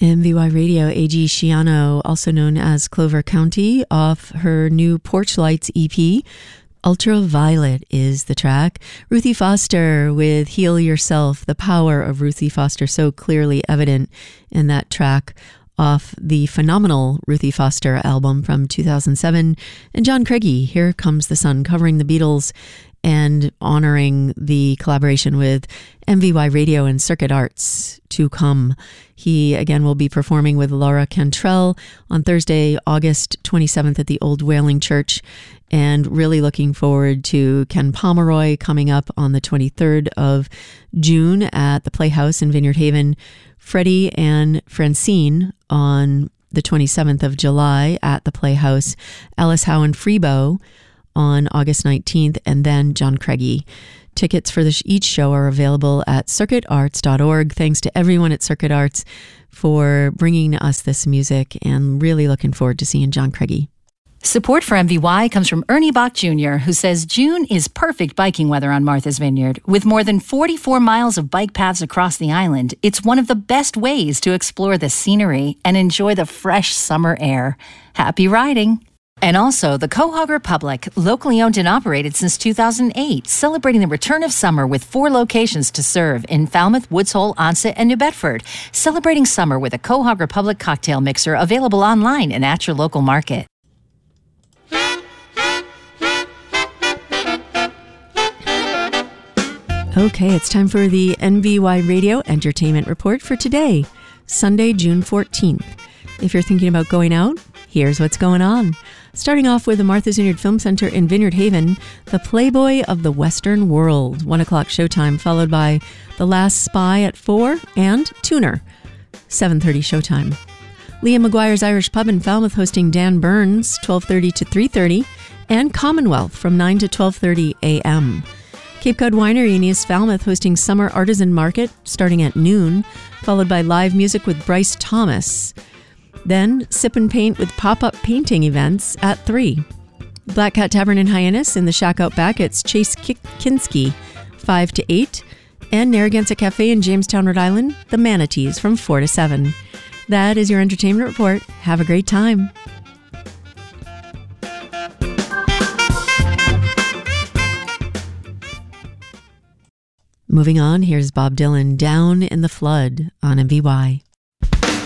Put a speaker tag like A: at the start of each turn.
A: MVY Radio, A.G. Shiano, also known as Clover County, off her new Porch Lights EP. Ultraviolet is the track. Ruthie Foster with Heal Yourself, the power of Ruthie Foster so clearly evident in that track off the phenomenal Ruthie Foster album from 2007. And John Craigie, Here Comes the Sun, covering the Beatles and honoring the collaboration with MVY Radio and Circuit Arts to come. He, again, will be performing with Laura Cantrell on Thursday, August 27th at the Old Whaling Church, and really looking forward to Ken Pomeroy coming up on the 23rd of June at the Playhouse in Vineyard Haven, Freddie and Francine on the 27th of July at the Playhouse, Alice Howe and Freebo on August 19th, and then John Craigie. Tickets for each show are available at circuitarts.org. Thanks to everyone at Circuit Arts for bringing us this music, and really looking forward to seeing John Craigie.
B: Support for MVY comes from Ernie Bach Jr., who says June is perfect biking weather on Martha's Vineyard. With more than 44 miles of bike paths across the island, it's one of the best ways to explore the scenery and enjoy the fresh summer air. Happy riding! And also, the Quahog Republic, locally owned and operated since 2008, celebrating the return of summer with 4 locations to serve in Falmouth, Woods Hole, Onset, and New Bedford. Celebrating summer with a Quahog Republic cocktail mixer available online and at your local market.
A: Okay, it's time for the NVY Radio Entertainment Report for today, Sunday, June 14th. If you're thinking about going out, here's what's going on. Starting off with the Martha's Vineyard Film Center in Vineyard Haven, The Playboy of the Western World, 1 o'clock showtime, followed by The Last Spy at 4 and Tuner, 7:30 showtime. Liam McGuire's Irish Pub in Falmouth hosting Dan Burns, 12:30 to 3:30, and Commonwealth from 9 to 12:30 a.m. Cape Cod Winery in East Falmouth hosting Summer Artisan Market starting at noon, followed by live music with Bryce Thomas. Then Sip and Paint with pop-up painting events at 3. Black Cat Tavern in Hyannis in the Shack Out Back, it's Chase Kinski, 5 to 8. And Narragansett Cafe in Jamestown, Rhode Island, the Manatees from 4 to 7. That is your entertainment report. Have a great time. Moving on, here's Bob Dylan, Down in the Flood on MVY.